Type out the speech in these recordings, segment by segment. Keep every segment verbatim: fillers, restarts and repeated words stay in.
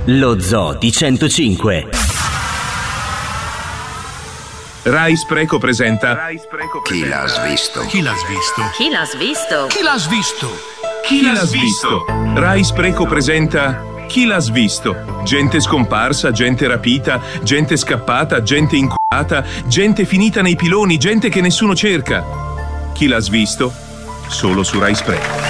Lo Zoo di centocinque. Rai Spreco presenta Chi l'ha svisto? Chi l'ha svisto? Chi l'ha svisto? Chi l'ha svisto? Chi l'ha svisto? Rai Spreco presenta Chi l'ha svisto? Gente scomparsa, gente rapita, gente scappata, gente inculata, gente finita nei piloni, gente che nessuno cerca. Chi l'ha svisto? Solo su Rai Spreco.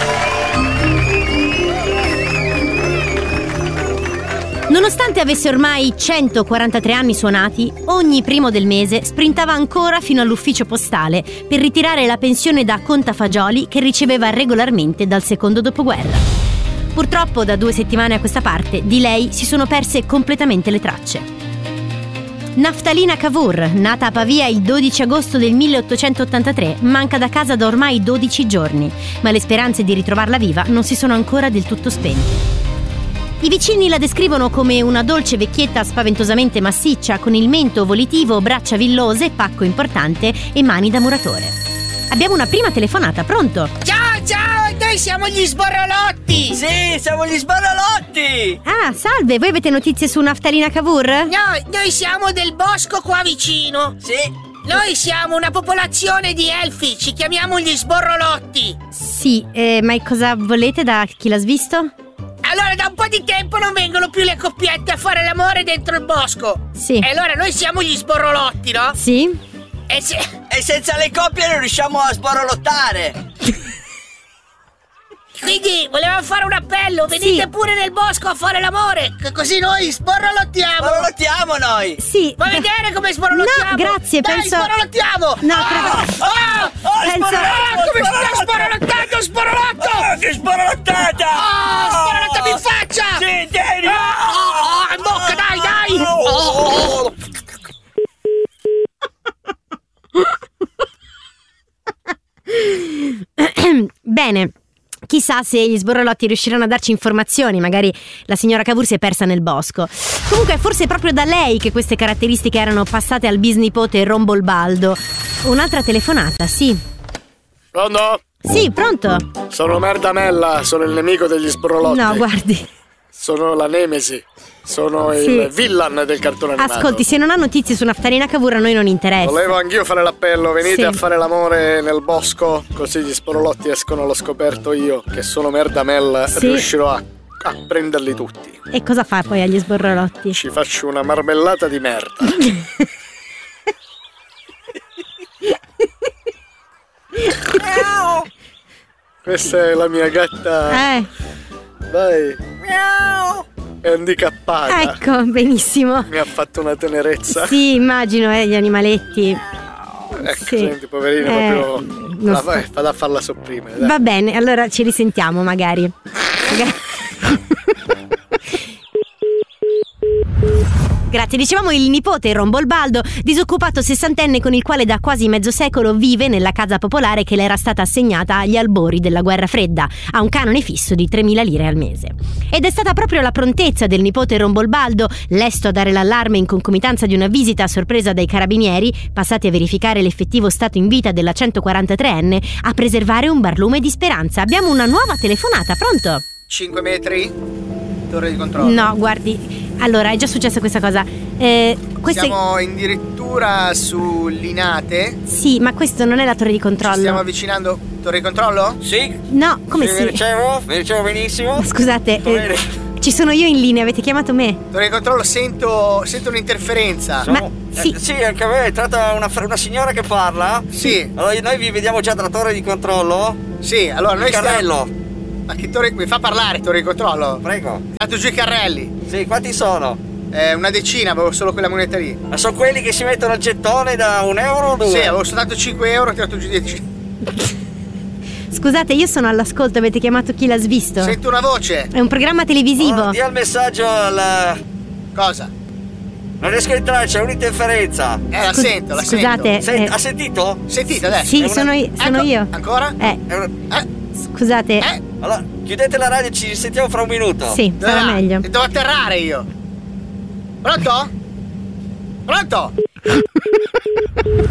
Nonostante avesse ormai centoquarantatré anni suonati, ogni primo del mese sprintava ancora fino all'ufficio postale per ritirare la pensione da contafagioli che riceveva regolarmente dal secondo dopoguerra. Purtroppo da due settimane a questa parte di lei si sono perse completamente le tracce. Naftalina Cavour, nata a Pavia il dodici agosto del milleottocentottantatré, manca da casa da ormai dodici giorni, ma le speranze di ritrovarla viva non si sono ancora del tutto spente. I vicini la descrivono come una dolce vecchietta spaventosamente massiccia, con il mento volitivo, braccia villose, pacco importante e mani da muratore. Abbiamo una prima telefonata, pronto? Ciao, ciao, noi siamo gli sborrolotti! Sì, siamo gli sborrolotti! Ah, salve, voi avete notizie su Naftalina Cavour? No, noi siamo del bosco qua vicino. Sì. Noi siamo una popolazione di elfi, ci chiamiamo gli sborrolotti. Sì, eh, ma cosa volete da Chi l'ha svisto? Allora, da un po' di tempo non vengono più le coppiette a fare l'amore dentro il bosco. Sì. E allora noi siamo gli sborrolotti, no? Sì. E, se... e senza le coppie non riusciamo a sborrolottare. Quindi volevamo fare un appello, venite Sì. pure nel bosco a fare l'amore, che così noi sborrolottiamo. Sborrolottiamo noi. Sì. Vuoi vedere come sborrolottiamo? No, grazie, Dai, penso... sborrolottiamo! No, Ah! credo- Ah! Oh, Penso- Ah, come stai sborrolottando, sborolotto? Oh, che sborrolottata! Ah, sborolottami in faccia! Sì, tieni! Ah, ah, in bocca, dai, dai! Oh. Bene. Chissà se gli sborrolotti riusciranno a darci informazioni, magari la signora Cavour si è persa nel bosco. Comunque forse è proprio da lei che queste caratteristiche erano passate al bisnipote Rombolbaldo. Un'altra telefonata, sì. Pronto? Sì, pronto? Sono Merdamella, sono il nemico degli sborrolotti. No, guardi. Sono la Nemesi. Sono Sì. il villain del cartone animato. Ascolti, se non ha notizie su Naftalina Cavour a noi non interessa. Volevo anch'io fare l'appello, venite Sì. a fare l'amore nel bosco, così gli sborrolotti escono allo scoperto io, che sono Merdamella, Sì. riuscirò a, a prenderli tutti. E cosa fa poi agli sborrolotti? Ci faccio una marmellata di merda. Questa è la mia gatta. Eh, Vai. È handicappata. ecco, benissimo. Mi ha fatto una tenerezza. Sì, immagino, eh, gli animaletti. Ecco, Sì. senti, poverina, Eh, proprio. non La sto- vai, vado a farla sopprimere. Dai. Va bene, allora ci risentiamo magari. Magari- Grazie, dicevamo il nipote Rombolbaldo, disoccupato sessantenne con il quale da quasi mezzo secolo vive nella casa popolare che le era stata assegnata agli albori della guerra fredda, a un canone fisso di tremila lire al mese. Ed è stata proprio la prontezza del nipote Rombolbaldo, lesto a dare l'allarme in concomitanza di una visita a sorpresa dai carabinieri, passati a verificare l'effettivo stato in vita della centoquarantatreenne, a preservare un barlume di speranza. Abbiamo una nuova telefonata, pronto? cinque metri, torre di controllo. No, guardi, allora è già successa questa cosa. Eh, queste... Siamo addirittura su Linate. Sì, ma questo non è la torre di controllo. Ci stiamo avvicinando. Torre di controllo? Sì, No, come sì, si... mi ricevo, mi ricevo benissimo. Scusate, Dov'eri? eh, ci sono io in linea, avete chiamato me? Torre di controllo, sento, sento un'interferenza. Ma Eh, sì, sì, anche a me, è tratta una, una signora che parla. Sì, Allora noi vi vediamo già dalla torre di controllo. sì, allora noi Il carrello. stiamo... Ma che torre... Mi fa parlare, torre di controllo? Prego. Dato giù i carrelli. Sì, quanti sono? Eh, una decina, avevo solo quella moneta lì. Ma sono quelli che si mettono il gettone da un euro o due? Sì, avevo soltanto cinque euro, ho tirato giù dieci. scusate, io sono all'ascolto, avete chiamato Chi l'ha svisto? Sento una voce. È un programma televisivo. Oh, dia il messaggio al... Cosa? Non riesco a entrare, c'è un'interferenza. Eh, la Scus- sento, la scusate, sento. Sent- eh, ha sentito? Sentite adesso? sì, È una- sono io. Sono Ecco, io. Ancora? Eh, È una- Eh? scusate. Eh? Allora, chiudete la radio e ci sentiamo fra un minuto. Sì, sarà Dove va? meglio. Devo atterrare io. Pronto? Pronto?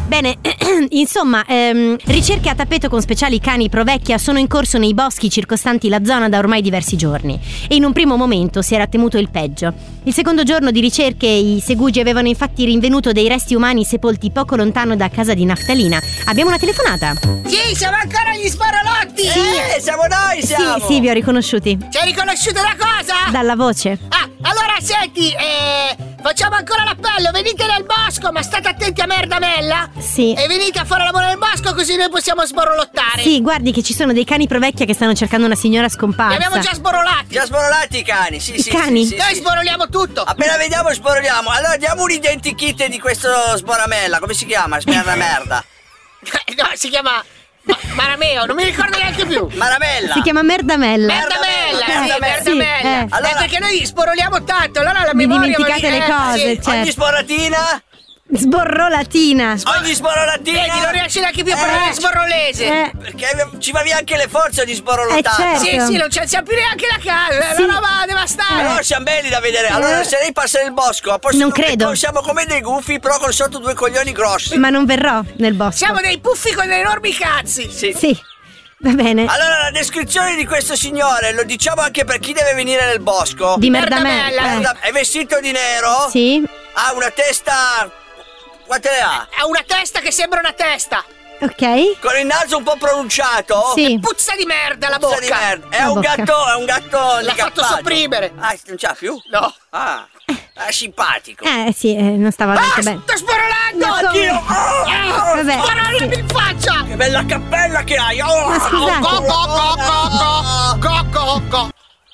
Bene, insomma, ehm, ricerche a tappeto con speciali cani Provecchia sono in corso nei boschi circostanti la zona da ormai diversi giorni e in un primo momento si era temuto il peggio. Il secondo giorno di ricerche i segugi avevano infatti rinvenuto dei resti umani sepolti poco lontano da casa di Naftalina. Abbiamo una telefonata? Sì, siamo ancora gli sborolotti! Eh, siamo noi, siamo! Sì, sì, vi ho riconosciuti. Ci hai riconosciuto da cosa? Dalla voce. Ah, allora senti, eh, facciamo ancora l'appello, venite nel bosco, ma state attenti a Merdamella. Sì. E venite a fare l'amore nel bosco così noi possiamo sborolottare. Sì, guardi che ci sono dei cani Provecchia che stanno cercando una signora scomparsa. Li abbiamo già sborolati. Già sborolati i cani, sì, I sì. cani? Sì, sì, Noi sì. sboroliamo tutto. Appena vediamo sboroliamo. Allora diamo un identikit di questo sboramella. Come si chiama? Smerda merda. No, si chiama Ma- Marameo, non mi ricordo neanche più. Maramella. Si chiama Merdamella. Merdamella, Merdamella, sì, sì, Merdamella. eh. Allora- Eh, perché noi sboroliamo tanto, allora la Vi memoria... dimenticate le eh, cose, sì. cioè. Ogni sborratina. Sborrolatina. Ogni sborolatina. Vedi, non riesci neanche più a parlare Eh. sborrolese. Eh, Perché ci va via anche le forze di sborolottare. Eh, certo. Sì, sì, non c'è siamo più neanche la casa, Sì. è una roba devastante. Allora siamo belli da vedere. Allora, Eh. se lei passa nel bosco, a posto Non che credo. siamo come dei gufi, però con sotto due coglioni grossi. ma non verrò nel bosco. Siamo dei puffi con dei enormi cazzi. Sì. Sì, va bene. Allora, la descrizione di questo signore lo diciamo anche per chi deve venire nel bosco. Di Merdamella. Merdamella. È vestito di nero. Sì, Ha una testa. Quante ne ha? Ha una testa che sembra una testa. ok. Con il naso un po' pronunciato. Sì. Puzza di merda la Puzza bocca. di merda. È La un bocca. gatto, è un gatto L'ha handicappato. fatto sopprimere. Ah, non c'ha più? No. Ah, è simpatico. Eh sì, eh, non stava Ah, tanto bene. sto sborolando! Ma come? Anch'io. Ah, Vabbè. Sborolami in faccia! che bella cappella che hai. Oh, Ma scusate. Go, go, go, go, go, go, go.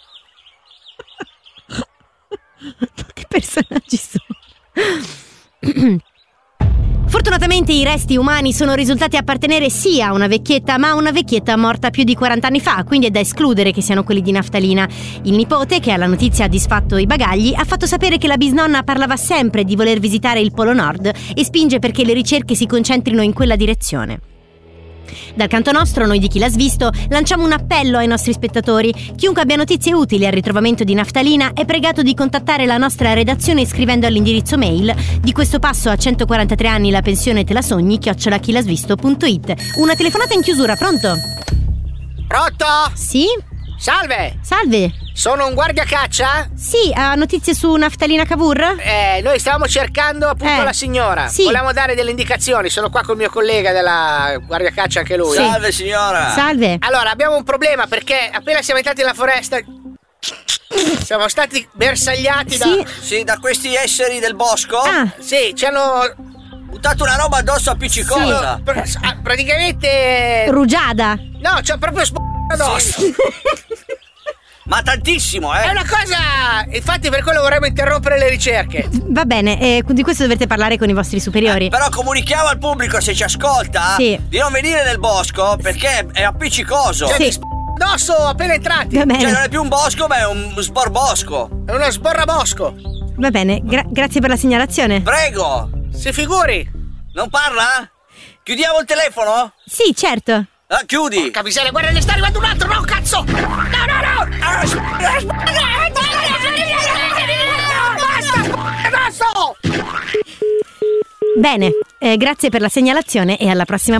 Che personaggi sono? Fortunatamente i resti umani sono risultati appartenere sì a una vecchietta, ma a una vecchietta morta più di quaranta anni fa, quindi è da escludere che siano quelli di Naftalina. Il nipote, che alla notizia ha disfatto i bagagli, ha fatto sapere che la bisnonna parlava sempre di voler visitare il Polo Nord e spinge perché le ricerche si concentrino in quella direzione. Dal canto nostro, noi di Chi l'ha svisto, lanciamo un appello ai nostri spettatori. Chiunque abbia notizie utili al ritrovamento di Naftalina è pregato di contattare la nostra redazione scrivendo all'indirizzo mail di questo passo a centoquarantatré anni la pensione te la sogni chiocciola chilasvisto punto it. Una telefonata in chiusura, pronto? Pronto? Sì? Salve! Salve? Sono un guardia caccia? Sì, ha notizie su Naftalina Cavour? Eh, noi stavamo cercando appunto Eh, la signora. sì. Volevamo dare delle indicazioni. Sono qua col mio collega della guardia caccia, anche lui. Sì. Salve signora. Salve? Allora, abbiamo un problema perché appena siamo entrati nella foresta siamo stati bersagliati Sì? da... Sì, da questi esseri del bosco. Ah, Sì, ci hanno... Buttato una roba addosso appiccicosa. Pr- ah, praticamente... rugiada. No, c'ho proprio sp... addosso. Ma tantissimo, È eh. una cosa... Infatti per quello vorremmo interrompere le ricerche. Va bene, eh, di questo dovete parlare con i vostri superiori. Però comunichiamo al pubblico, se ci ascolta, Sì. di non venire nel bosco perché è appiccicoso. Cioè, Sì. mi sp... addosso appena entrati. Va Cioè, non bene, è più un bosco, ma è un sborbosco. È uno sborrabosco. va bene, gra- grazie per la segnalazione. Prego, Si figuri. non parla? Chiudiamo il telefono? Sì, certo. Ah, chiudi. Porca miseria, guarda, ne sta arrivando un altro, no, cazzo! No, no, no! Ah, s- Basta, adesso! Bene, eh, grazie per la segnalazione e alla prossima